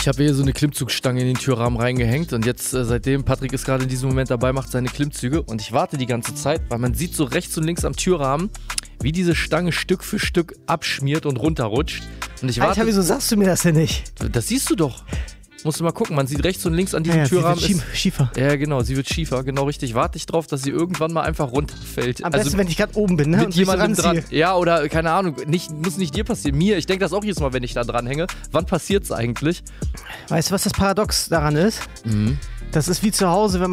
Ich habe hier so eine Klimmzugstange in den Türrahmen reingehängt und jetzt, seitdem, Patrick ist gerade in diesem Moment dabei, macht seine Klimmzüge und ich warte die ganze Zeit, weil man sieht so rechts und links am Türrahmen, wie diese Stange Stück für Stück abschmiert und runterrutscht. Und ich warte. Alter, wieso sagst du mir das denn nicht? Das siehst du doch. Musst du mal gucken, man sieht rechts und links an diesem Ja, Türrahmen. sie wird schiefer. Ja, genau, sie wird schiefer, genau richtig. Warte ich drauf, dass sie irgendwann mal einfach runterfällt. Am besten, wenn ich gerade oben bin, ne? Mit Und mich so jemandem dran. ranziehe. Ja, oder keine Ahnung, muss nicht dir passieren, mir. Ich denke das auch jedes Mal, wenn ich da dran hänge. Wann passiert's eigentlich? Weißt du, was das Paradox daran ist? Das ist wie zu Hause, wenn man